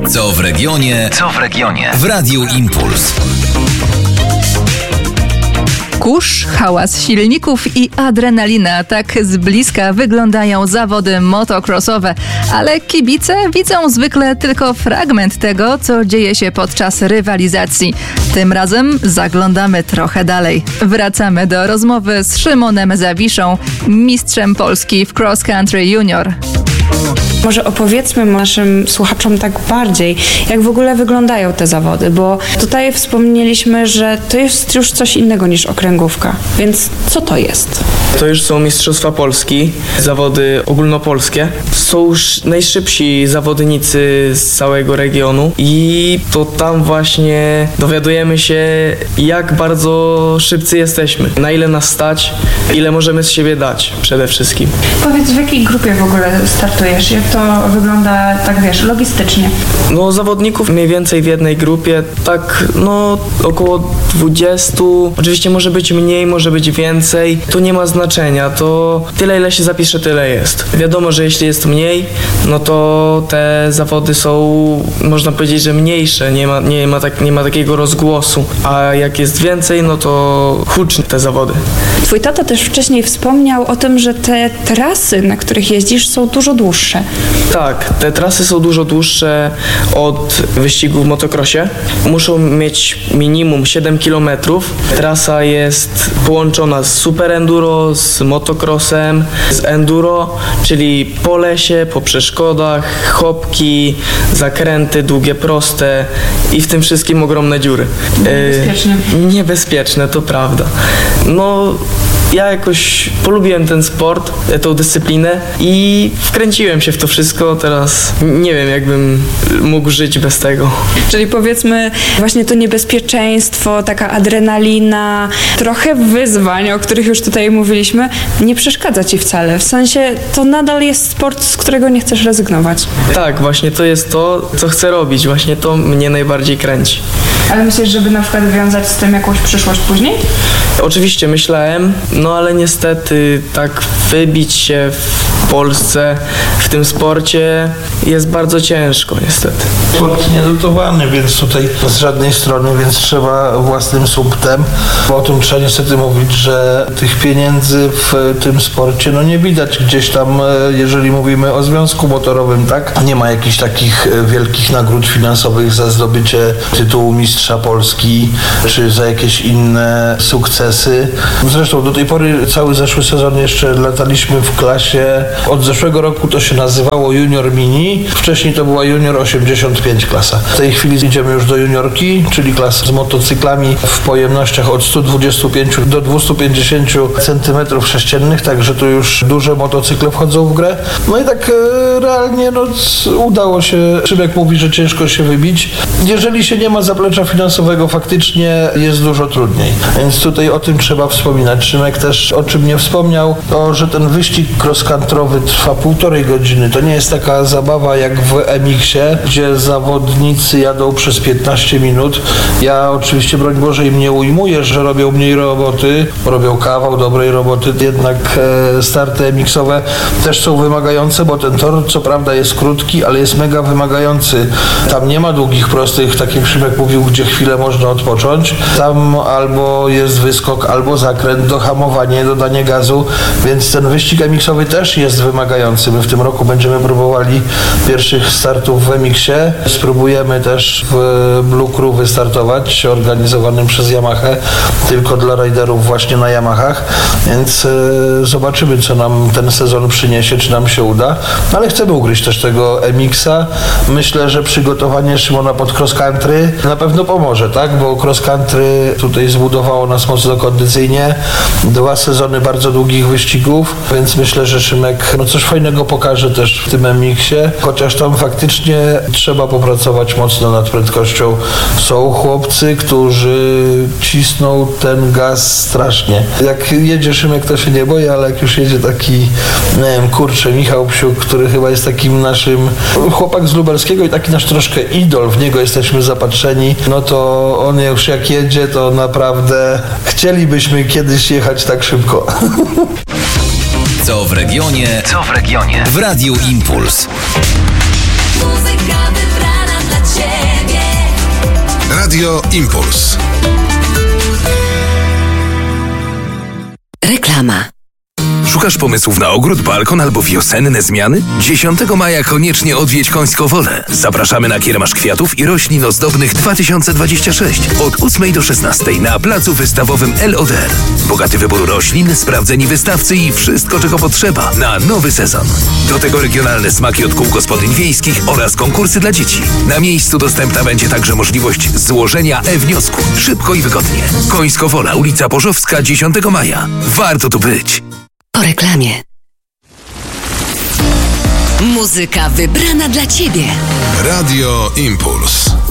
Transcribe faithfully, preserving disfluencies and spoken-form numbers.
Co w regionie? Co w regionie? W Radiu Impuls. Kurz, hałas silników i adrenalina. Tak z bliska wyglądają zawody motocrossowe. Ale kibice widzą zwykle tylko fragment tego, co dzieje się podczas rywalizacji. Tym razem zaglądamy trochę dalej. Wracamy do rozmowy z Szymonem Zawiszą, mistrzem Polski w cross country junior. Może opowiedzmy naszym słuchaczom tak bardziej, jak w ogóle wyglądają te zawody, bo tutaj wspomnieliśmy, że to jest już coś innego niż okręgówka, więc co to jest? To już są Mistrzostwa Polski, zawody ogólnopolskie. Są już najszybsi zawodnicy z całego regionu i to tam właśnie dowiadujemy się, jak bardzo szybcy jesteśmy, na ile nas stać, ile możemy z siebie dać przede wszystkim. Powiedz, w jakiej grupie w ogóle startujesz? Jak to wygląda, tak wiesz, logistycznie? No zawodników mniej więcej w jednej grupie, tak no około dwudziestu. Oczywiście może być mniej, może być więcej. To nie ma znaczenia, to tyle ile się zapisze, tyle jest. Wiadomo, że jeśli jest mniej, no to te zawody są, można powiedzieć, że mniejsze, nie ma, nie ma, tak, nie ma takiego rozgłosu, a jak jest więcej, no to huczne te zawody. Twój tata też wcześniej wspomniał o tym, że te trasy, na których jeździsz, są dużo dłuższe. Tak, te trasy są dużo dłuższe od wyścigu w motocrossie. Muszą mieć minimum siedem kilometrów. Trasa jest połączona z super enduro, z motocrossem, z enduro, czyli po lesie, po przeszkodach, chopki, zakręty długie, proste i w tym wszystkim ogromne dziury. Niebezpieczne. E, niebezpieczne, to prawda. No... Ja jakoś polubiłem ten sport, tą dyscyplinę i wkręciłem się w to wszystko. Teraz nie wiem, jakbym mógł żyć bez tego. Czyli powiedzmy właśnie to niebezpieczeństwo, taka adrenalina, trochę wyzwań, o których już tutaj mówiliśmy, nie przeszkadza ci wcale. W sensie to nadal jest sport, z którego nie chcesz rezygnować. Tak, właśnie to jest to, co chcę robić. Właśnie to mnie najbardziej kręci. Ale myślisz, żeby na przykład wiązać z tym jakąś przyszłość później? Oczywiście myślałem, no ale niestety tak wybić się w Polsce w tym sporcie jest bardzo ciężko niestety. Sport niedotowany, więc tutaj z żadnej strony, więc trzeba własnym sumptem. Bo o tym trzeba niestety mówić, że tych pieniędzy w tym sporcie no nie widać gdzieś tam, jeżeli mówimy o związku motorowym, tak? Nie ma jakichś takich wielkich nagród finansowych za zdobycie tytułu mistrza Polski, czy za jakieś inne sukcesy. Zresztą do tej pory cały zeszły sezon jeszcze lataliśmy w klasie, od zeszłego roku to się nazywało Junior Mini, wcześniej to była Junior osiemdziesiąt pięć klasa. W tej chwili idziemy już do juniorki, czyli klas z motocyklami w pojemnościach od stu dwudziestu pięciu do dwustu pięćdziesięciu centymetrów sześciennych, także tu już duże motocykle wchodzą w grę. No i tak e, realnie no, udało się, Szymek mówi, że ciężko się wybić. Jeżeli się nie ma zaplecza finansowego, faktycznie jest dużo trudniej. Więc tutaj o tym trzeba wspominać. Szymek też o czym nie wspomniał, to, że ten wyścig cross-countrywy trwa półtorej godziny. To nie jest taka zabawa jak w M X-ie, gdzie zawodnicy jadą przez piętnaście minut. Ja oczywiście, broń Boże, im nie ujmuję, że robią mniej roboty, robią kawał dobrej roboty, jednak e, starty M X-owe też są wymagające, bo ten tor co prawda jest krótki, ale jest mega wymagający. Tam nie ma długich, prostych, tak jak Szymek mówił, gdzie chwilę można odpocząć. Tam albo jest wyskok, albo zakręt, dohamowanie, dodanie gazu, więc ten wyścig M X-owy też jest wymagający. My w tym roku będziemy próbowali pierwszych startów w M X-ie. Spróbujemy też w Blue Crew wystartować, organizowanym przez Yamahę, tylko dla rajderów właśnie na Yamahach, więc e, zobaczymy, co nam ten sezon przyniesie, czy nam się uda, no, ale chcemy ugryźć też tego M X-a. Myślę, że przygotowanie Szymona pod cross country na pewno pomoże, tak, bo cross country tutaj zbudowało nas mocno kondycyjnie, dwa sezony bardzo długich wyścigów, więc myślę, że Szymek no, coś fajnego pokaże też w tym M X-ie, chociaż tam faktycznie trzeba popracować mocno nad prędkością. Są chłopcy, którzy cisną ten gaz strasznie. Jak jedzie Szymek, to się nie boję, ale jak już jedzie taki, nie wiem, kurczę, Michał Psiuk, który chyba jest takim naszym chłopak z lubelskiego i taki nasz troszkę idol, w niego jesteśmy zapatrzeni, no to on już jak jedzie, to naprawdę chcielibyśmy kiedyś jechać tak szybko. Co w regionie? Co w regionie? W Radiu Impuls. Muzyka wybrana dla Radio Impuls. Reklama. Szukasz pomysłów na ogród, balkon albo wiosenne zmiany? dziesiątego maja koniecznie odwiedź Końską Wolę. Zapraszamy na kiermasz kwiatów i roślin ozdobnych dwa tysiące dwudziesty szósty od ósmej do szesnastej na placu wystawowym L O D R. Bogaty wybór roślin, sprawdzeni wystawcy i wszystko, czego potrzeba na nowy sezon. Do tego regionalne smaki od kół gospodyń wiejskich oraz konkursy dla dzieci. Na miejscu dostępna będzie także możliwość złożenia e-wniosku. Szybko i wygodnie. Końsko Wola, ulica Bożowska, dziesiątego maja. Warto tu być. Po reklamie. Muzyka wybrana dla Ciebie. Radio Impuls.